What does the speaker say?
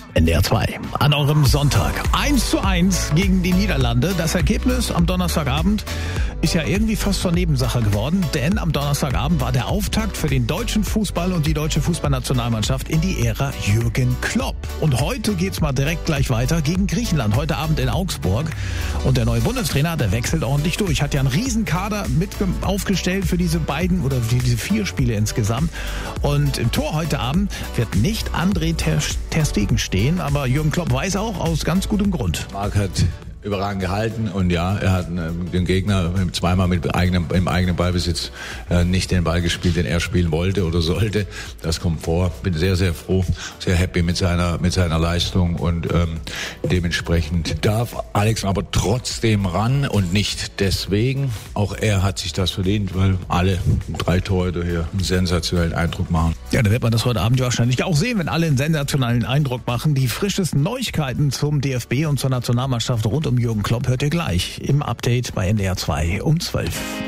NDR 2 an eurem Sonntag. 1:1 gegen die Niederlande. Das Ergebnis am Donnerstagabend ist ja irgendwie fast zur Nebensache geworden, denn am Donnerstagabend war der Auftakt für den deutschen Fußball und die deutsche Fußballnationalmannschaft in die Ära Jürgen Klopp. Und heute geht's mal direkt gleich weiter gegen Griechenland, heute Abend in Augsburg. Und der neue Bundestrainer, der wechselt ordentlich durch. Hat ja einen Riesenkader mit aufgestellt für diese beiden oder für diese 4 Spiele insgesamt. Und im Tor heute Abend wird nicht André Ter Stegen stehen, aber Jürgen Klopp weiß auch aus ganz gutem Grund. Marc hat überragend gehalten und ja, er hat den Gegner zweimal im eigenen Ballbesitz nicht den Ball gespielt, den er spielen wollte oder sollte. Das kommt vor. Bin sehr, sehr froh, sehr happy mit seiner Leistung und dementsprechend darf Alex aber trotzdem ran und nicht deswegen. Auch er hat sich das verdient, weil alle 3 Torhüter hier einen sensationellen Eindruck machen. Ja, da wird man das heute Abend wahrscheinlich auch sehen, wenn alle einen sensationellen Eindruck machen. Die frischesten Neuigkeiten zum DFB und zur Nationalmannschaft rund um Jürgen Klopp hört ihr gleich im Update bei NDR 2 um 12.